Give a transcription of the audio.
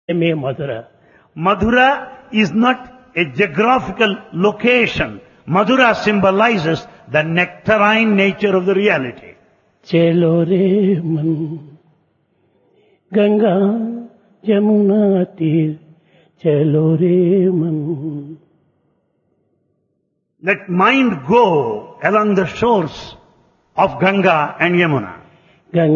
May Mathura. Madhura is not a geographical location. Madhura symbolizes the nectarine nature of the reality. చేలో రే మన్ గంగా యమునా తీర్ చేలో రే Mann. Let mind go along the shores of Ganga and Yamuna.